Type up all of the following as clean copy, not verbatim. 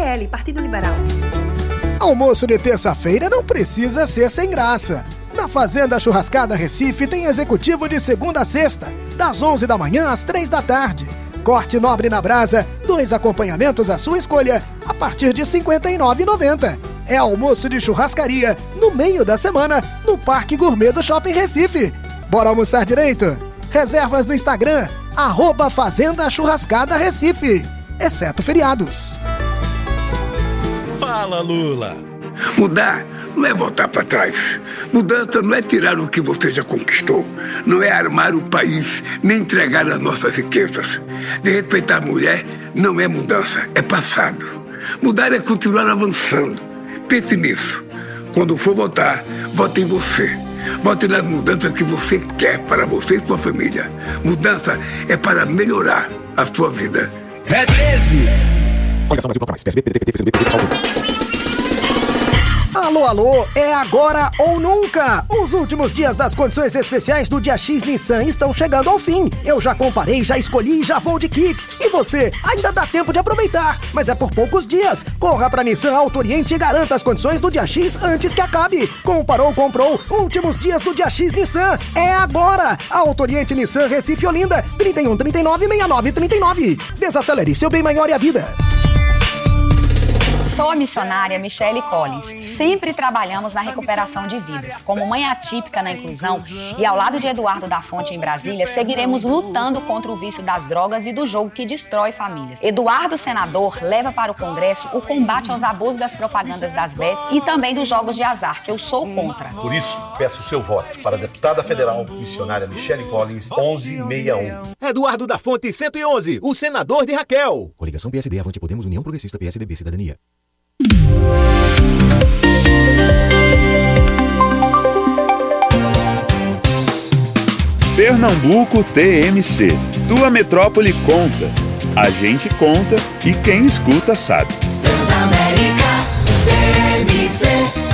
PL, Partido Liberal. Almoço de terça-feira não precisa ser sem graça. Na Fazenda Churrascada Recife tem executivo de segunda a sexta, das 11 da manhã às 3 da tarde. Corte nobre na brasa, 2 acompanhamentos à sua escolha, a partir de R$ 59,90. É almoço de churrascaria, no meio da semana, no Parque Gourmet do Shopping Recife. Bora almoçar direito? Reservas no Instagram, @Fazenda Churrascada Recife, exceto feriados. Fala, Lula! Mudar não é voltar para trás. Mudança não é tirar o que você já conquistou. Não é armar o país, nem entregar as nossas riquezas. De respeitar a mulher não é mudança, é passado. Mudar é continuar avançando. Pense nisso. Quando for votar, vote em você. Vote nas mudanças que você quer para você e sua família. Mudança é para melhorar a sua vida. É 13! Coligação Brasil Toca Mais. PSB, PDT, PCB, PSB, Alô, alô, é agora ou nunca! Os últimos dias das condições especiais do Dia X Nissan estão chegando ao fim. Eu já comparei, já escolhi e já vou de kits. E você? Ainda dá tempo de aproveitar, mas é por poucos dias. Corra pra Nissan Auto Oriente e garanta as condições do Dia X antes que acabe. Comparou, comprou. Últimos dias do Dia X Nissan. É agora! Auto Oriente Nissan Recife Olinda, 31 39 69 39. Desacelere seu bem maior e a vida. Sou a missionária Michele Collins. Sempre trabalhamos na recuperação de vidas. Como mãe atípica na inclusão e ao lado de Eduardo da Fonte em Brasília, seguiremos lutando contra o vício das drogas e do jogo que destrói famílias. Eduardo, senador, leva para o Congresso o combate aos abusos das propagandas das bets e também dos jogos de azar, que eu sou contra. Por isso, peço o seu voto para a deputada federal missionária Michele Collins, 1161. Eduardo da Fonte, 111, o senador de Raquel. Coligação PSD, Avante Podemos, União Progressista, PSDB, Cidadania. Pernambuco TMC. Tua metrópole conta. A gente conta e quem escuta sabe. Transamérica TMC.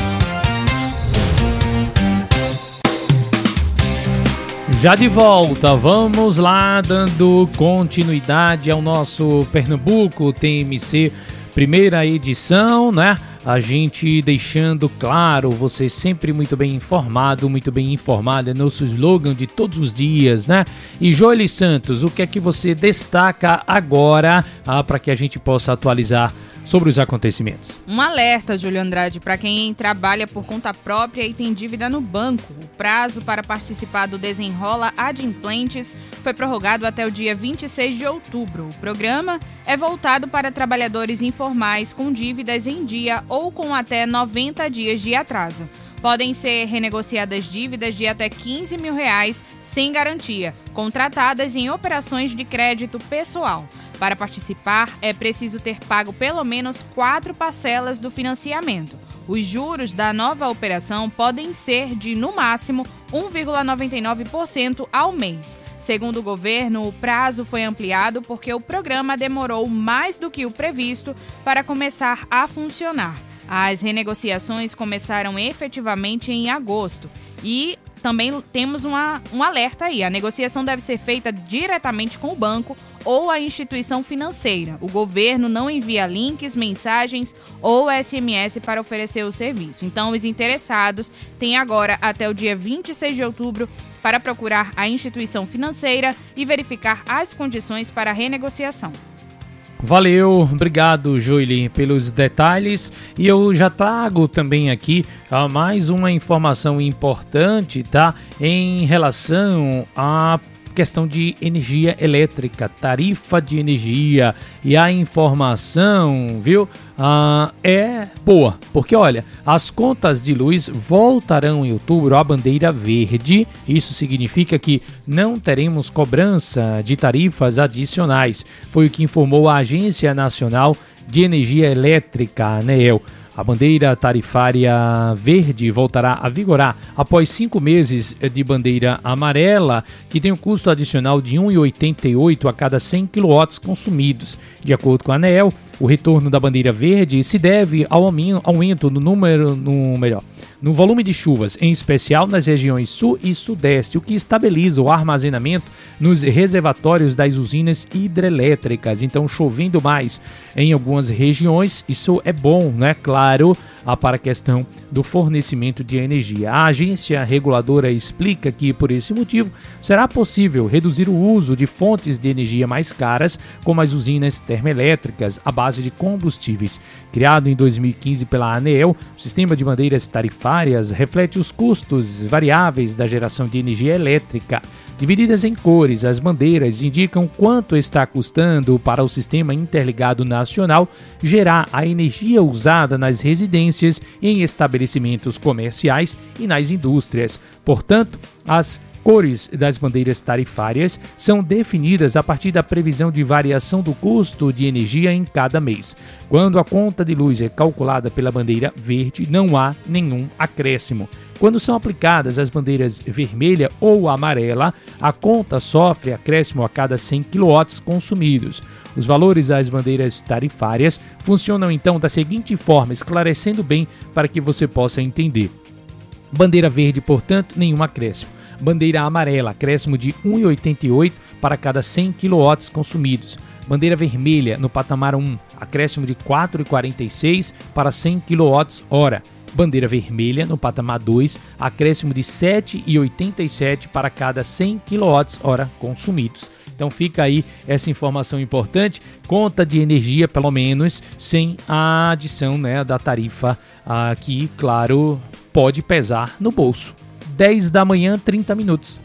Já de volta, vamos lá dando continuidade ao nosso Pernambuco TMC, primeira edição, né? A gente deixando claro, você sempre muito bem informado, muito bem informada, é nosso slogan de todos os dias, né? E Joeli Santos, o que é que você destaca agora para que a gente possa atualizar sobre os acontecimentos? Um alerta, Júlio Andrade, para quem trabalha por conta própria e tem dívida no banco. O prazo para participar do Desenrola Adimplentes foi prorrogado até o dia 26 de outubro. O programa é voltado para trabalhadores informais com dívidas em dia ou com até 90 dias de atraso. Podem ser renegociadas dívidas de até R$15 mil sem garantia, contratadas em operações de crédito pessoal. Para participar, é preciso ter pago pelo menos 4 parcelas do financiamento. Os juros da nova operação podem ser de, no máximo, 1,99% ao mês. Segundo o governo, o prazo foi ampliado porque o programa demorou mais do que o previsto para começar a funcionar. As renegociações começaram efetivamente em agosto e também temos um alerta aí. A negociação deve ser feita diretamente com o banco ou a instituição financeira. O governo não envia links, mensagens ou SMS para oferecer o serviço. Então, os interessados têm agora até o dia 26 de outubro para procurar a instituição financeira e verificar as condições para a renegociação. Valeu, obrigado, Joeli, pelos detalhes. E eu já trago também aqui mais uma informação importante, tá? Em relação à questão de energia elétrica, tarifa de energia, e a informação, viu, é boa, porque olha, as contas de luz voltarão em outubro à bandeira verde. Isso significa que não teremos cobrança de tarifas adicionais, foi o que informou a Agência Nacional de Energia Elétrica, ANEEL. A bandeira tarifária verde voltará a vigorar após 5 meses de bandeira amarela, que tem um custo adicional de R$ 1,88 a cada 100 kW consumidos. De acordo com a ANEEL, o retorno da bandeira verde se deve ao aumento no volume de chuvas, em especial nas regiões sul e sudeste, o que estabiliza o armazenamento nos reservatórios das usinas hidrelétricas. Então, chovendo mais em algumas regiões, isso é bom, né? Claro, para a questão do fornecimento de energia. A agência reguladora explica que, por esse motivo, será possível reduzir o uso de fontes de energia mais caras, como as usinas termoelétricas à base de combustíveis. Criado em 2015 pela ANEEL, o sistema de bandeiras tarifárias reflete os custos variáveis da geração de energia elétrica. Divididas em cores, as bandeiras indicam quanto está custando para o Sistema Interligado Nacional gerar a energia usada nas residências, em estabelecimentos comerciais e nas indústrias. Portanto, as cores das bandeiras tarifárias são definidas a partir da previsão de variação do custo de energia em cada mês. Quando a conta de luz é calculada pela bandeira verde, não há nenhum acréscimo. Quando são aplicadas as bandeiras vermelha ou amarela, a conta sofre acréscimo a cada 100 kW consumidos. Os valores das bandeiras tarifárias funcionam então da seguinte forma, esclarecendo bem para que você possa entender. Bandeira verde, portanto, nenhum acréscimo. Bandeira amarela, acréscimo de 1,88 para cada 100 kW consumidos. Bandeira vermelha, no patamar 1, acréscimo de 4,46 para 100 kWh. Bandeira vermelha, no patamar 2, acréscimo de 7,87 para cada 100 kWh consumidos. Então fica aí essa informação importante, conta de energia pelo menos, sem a adição, né, da tarifa que, claro, pode pesar no bolso. 10 da manhã, 30 minutos.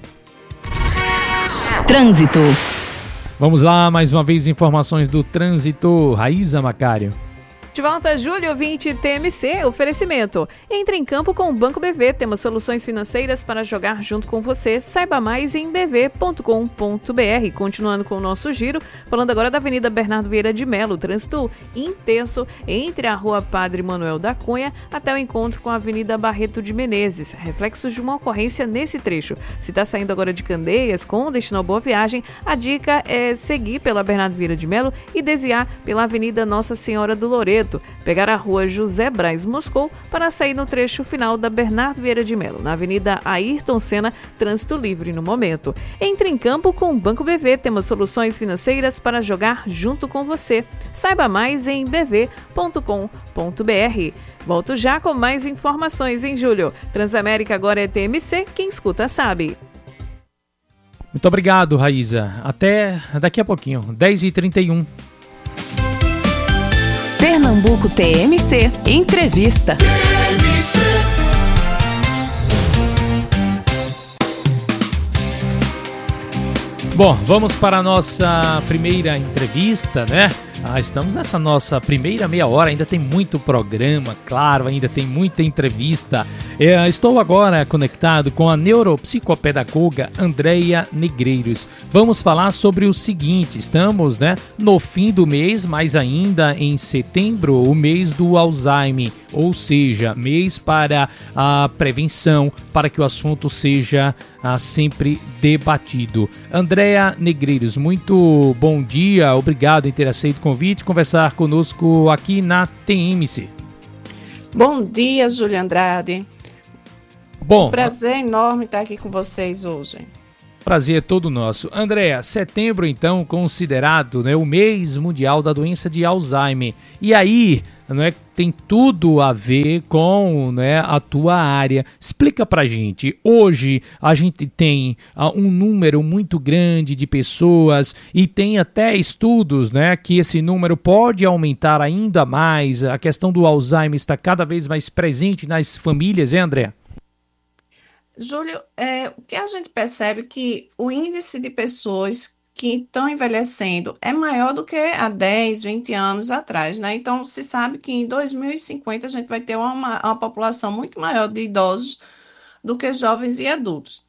Trânsito. Vamos lá, mais uma vez informações do trânsito. Raíza Macário. De volta, Júlio 20 TMC, oferecimento. Entre em campo com o Banco BV, temos soluções financeiras para jogar junto com você. Saiba mais em bv.com.br. Continuando com o nosso giro, falando agora da Avenida Bernardo Vieira de Melo, trânsito intenso entre a Rua Padre Manuel da Cunha até o encontro com a Avenida Barreto de Menezes, reflexos de uma ocorrência nesse trecho. Se está saindo agora de Candeias com destino ao Boa Viagem, a dica é seguir pela Bernardo Vieira de Melo e desviar pela Avenida Nossa Senhora do Loreto, pegar a Rua José Braz Moscou para sair no trecho final da Bernardo Vieira de Melo. Na Avenida Ayrton Senna, trânsito livre no momento. Entre em campo com o Banco BV, temos soluções financeiras para jogar junto com você. Saiba mais em bv.com.br. Volto já com mais informações em Júlio. Transamérica agora é TMC, quem escuta sabe. Muito obrigado, Raíza. Até daqui a pouquinho, 10h31. Pernambuco TMC, entrevista. Bom, vamos para a nossa primeira entrevista, né? Estamos nessa nossa primeira meia hora, ainda tem muito programa, claro, ainda tem muita entrevista. Estou agora conectado com a neuropsicopedagoga Andréia Negreiros. Vamos falar sobre o seguinte, estamos, né, no fim do mês, mas ainda em setembro, o mês do Alzheimer, ou seja, mês para a prevenção, para que o assunto seja sempre debatido. Andréia Negreiros, muito bom dia, obrigado em ter aceito o convite, conversar conosco aqui na TMC. Bom dia, Júlia Andrade. Bom, prazer enorme estar aqui com vocês hoje. Prazer é todo nosso. Andréia, setembro então considerado, né, o mês mundial da doença de Alzheimer. E aí, né, tem tudo a ver com, né, a tua área. Explica pra gente. Hoje a gente tem um número muito grande de pessoas e tem até estudos, né, que esse número pode aumentar ainda mais. A questão do Alzheimer está cada vez mais presente nas famílias, hein, Andréia? Júlio, o que a gente percebe é que o índice de pessoas que estão envelhecendo é maior do que há 10, 20 anos atrás, né? Então, se sabe que em 2050 a gente vai ter uma população muito maior de idosos do que jovens e adultos.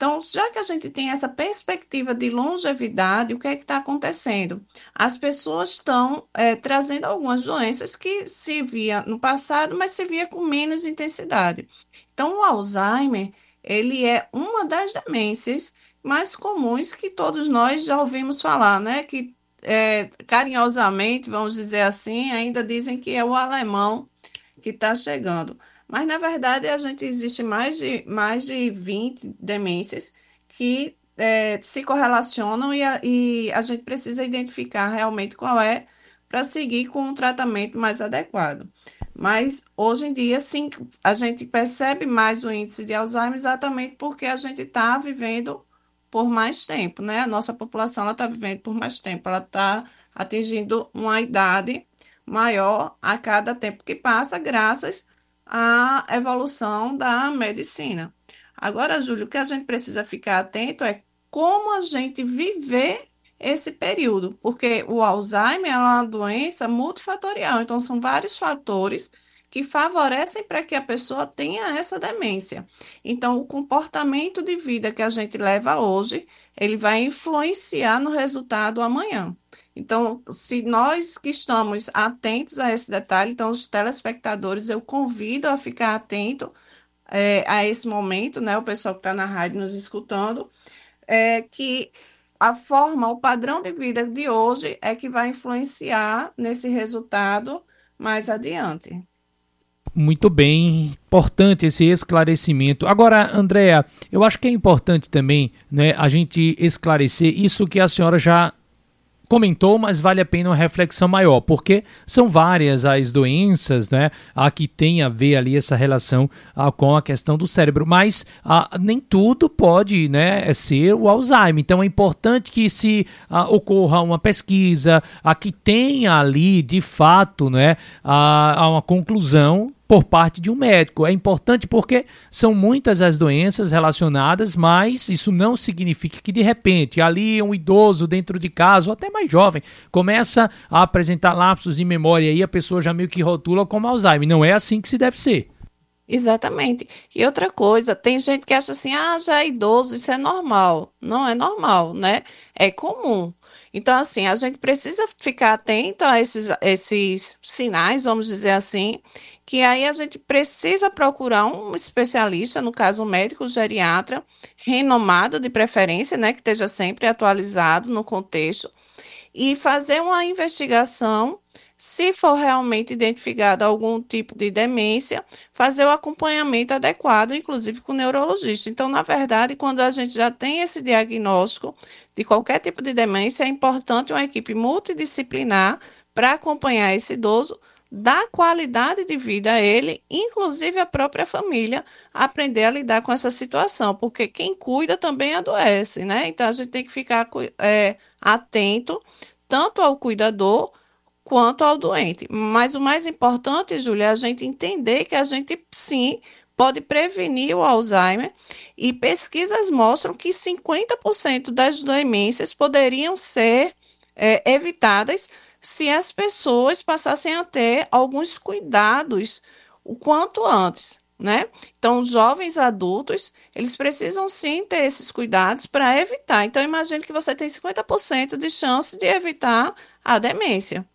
Então, já que a gente tem essa perspectiva de longevidade, o que é que está acontecendo? As pessoas estão trazendo algumas doenças que se via no passado, mas se via com menos intensidade. Então, o Alzheimer, ele é uma das demências mais comuns que todos nós já ouvimos falar, né? Que carinhosamente, vamos dizer assim, ainda dizem que é o alemão que está chegando. Mas, na verdade, existe mais de 20 demências que se correlacionam e a gente precisa identificar realmente qual é para seguir com um tratamento mais adequado. Mas, hoje em dia, sim, a gente percebe mais o índice de Alzheimer exatamente porque a gente está vivendo por mais tempo, né? A nossa população está vivendo por mais tempo, ela está atingindo uma idade maior a cada tempo que passa, graças à evolução da medicina. Agora, Júlio, o que a gente precisa ficar atento é como a gente viver esse período, porque o Alzheimer é uma doença multifatorial, então são vários fatores que favorecem para que a pessoa tenha essa demência. Então, o comportamento de vida que a gente leva hoje, ele vai influenciar no resultado amanhã. Então, se nós que estamos atentos a esse detalhe, então os telespectadores, eu convido a ficar atento a esse momento, né? O pessoal que está na rádio nos escutando, que a forma, o padrão de vida de hoje é que vai influenciar nesse resultado mais adiante. Muito bem, importante esse esclarecimento. Agora, Andréa, eu acho que é importante também, né, a gente esclarecer isso que a senhora já comentou, mas vale a pena uma reflexão maior, porque são várias as doenças, né, que tem a ver ali essa relação com a questão do cérebro, mas nem tudo pode, né, ser o Alzheimer. Então é importante que se ocorra uma pesquisa, que tenha ali, de fato, né, uma conclusão por parte de um médico. É importante porque são muitas as doenças relacionadas, mas isso não significa que de repente ali um idoso dentro de casa, ou até mais jovem, começa a apresentar lapsos de memória e aí a pessoa já meio que rotula como Alzheimer. Não é assim que se deve ser. Exatamente. E outra coisa, tem gente que acha assim, já é idoso, isso é normal. Não é normal, né? É comum. Então, assim, a gente precisa ficar atento a esses sinais, vamos dizer assim, que aí a gente precisa procurar um especialista, no caso um médico geriatra, renomado de preferência, né, que esteja sempre atualizado no contexto, e fazer uma investigação. Se for realmente identificado algum tipo de demência, fazer o acompanhamento adequado, inclusive com o neurologista. Então, na verdade, quando a gente já tem esse diagnóstico de qualquer tipo de demência, é importante uma equipe multidisciplinar para acompanhar esse idoso, dar qualidade de vida a ele, inclusive a própria família, aprender a lidar com essa situação, porque quem cuida também adoece, né? Então, a gente tem que ficar atento tanto ao cuidador quanto ao doente. Mas o mais importante, Júlia, é a gente entender que a gente, sim, pode prevenir o Alzheimer e pesquisas mostram que 50% das demências poderiam ser evitadas se as pessoas passassem a ter alguns cuidados o quanto antes, né? Então, jovens adultos, eles precisam sim ter esses cuidados para evitar. Então, imagine que você tem 50% de chance de evitar a demência.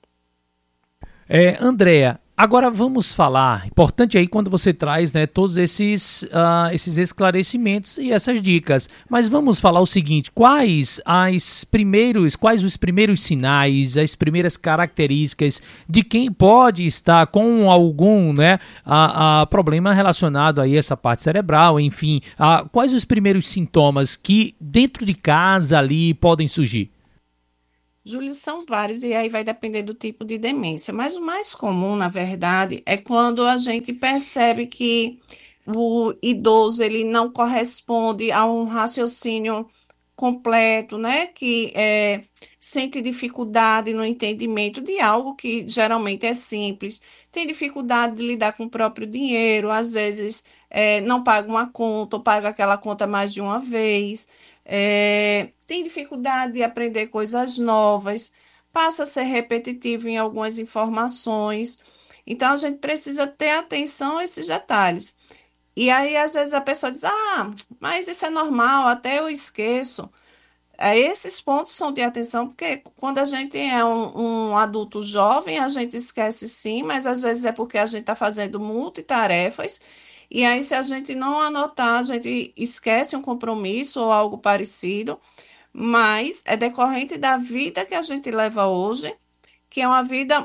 Andréa, agora vamos falar, importante aí quando você traz, né, todos esses esclarecimentos e essas dicas, mas vamos falar o seguinte, quais os primeiros sinais, as primeiras características de quem pode estar com algum, né, problema relacionado aí a essa parte cerebral, enfim, quais os primeiros sintomas que dentro de casa ali podem surgir? Júlio, são vários e aí vai depender do tipo de demência, mas o mais comum, na verdade, é quando a gente percebe que o idoso ele não corresponde a um raciocínio completo, né? Que sente dificuldade no entendimento de algo que geralmente é simples, tem dificuldade de lidar com o próprio dinheiro, às vezes não paga uma conta ou paga aquela conta mais de uma vez. Tem dificuldade de aprender coisas novas, passa a ser repetitivo em algumas informações. Então, a gente precisa ter atenção a esses detalhes. E aí, às vezes, a pessoa diz, mas isso é normal, até eu esqueço. Esses pontos são de atenção, porque quando a gente é um adulto jovem, a gente esquece sim, mas às vezes é porque a gente está fazendo multitarefas, e aí se a gente não anotar, a gente esquece um compromisso ou algo parecido, mas é decorrente da vida que a gente leva hoje, que é uma vida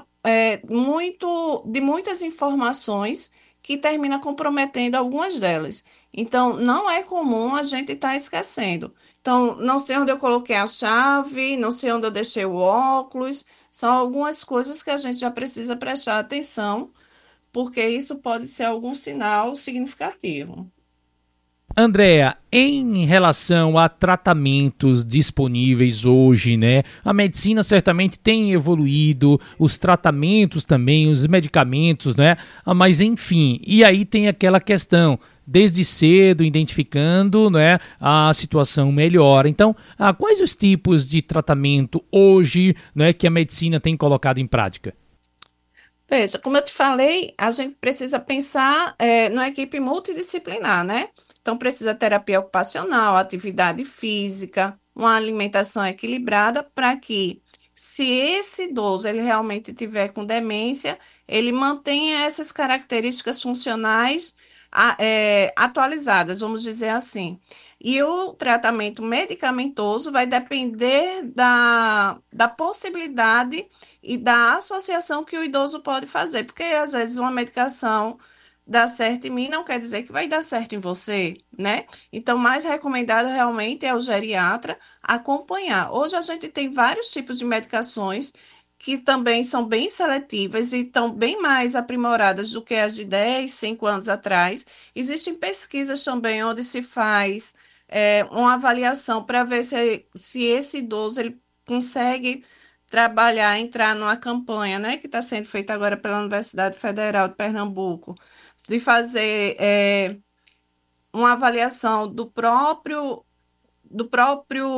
de muitas informações que termina comprometendo algumas delas. Então, não é comum a gente estar esquecendo. Então, não sei onde eu coloquei a chave, não sei onde eu deixei o óculos. São algumas coisas que a gente já precisa prestar atenção, porque isso pode ser algum sinal significativo. Andréa, em relação a tratamentos disponíveis hoje, né? A medicina certamente tem evoluído, os tratamentos também, os medicamentos, né? Mas enfim, e aí tem aquela questão, desde cedo identificando, né, a situação melhora. Então, quais os tipos de tratamento hoje, né, que a medicina tem colocado em prática? Veja, como eu te falei, a gente precisa pensar numa equipe multidisciplinar, né? Então, precisa terapia ocupacional, atividade física, uma alimentação equilibrada para que, se esse idoso ele realmente tiver com demência, ele mantenha essas características funcionais atualizadas, vamos dizer assim. E o tratamento medicamentoso vai depender da possibilidade e da associação que o idoso pode fazer, porque às vezes uma medicação dá certo em mim não quer dizer que vai dar certo em você, né? Então, mais recomendado realmente é o geriatra acompanhar. Hoje a gente tem vários tipos de medicações que também são bem seletivas e estão bem mais aprimoradas do que as de 10, 5 anos atrás. Existem pesquisas também onde se faz uma avaliação para ver se esse idoso ele consegue trabalhar, entrar numa campanha, né, que está sendo feita agora pela Universidade Federal de Pernambuco, de fazer uma avaliação do próprio